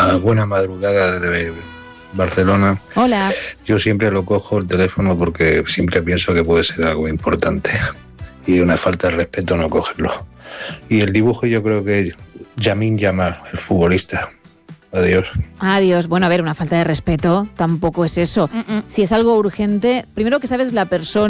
Hola, buena madrugada desde Barcelona. Hola. Yo siempre lo cojo el teléfono porque siempre pienso que puede ser algo importante y una falta de respeto no cogerlo. Y el dibujo yo creo que es Lamine Yamal, el futbolista. Adiós. Adiós. Bueno, a ver, una falta de respeto tampoco es eso. Si es algo urgente, primero que sabes la persona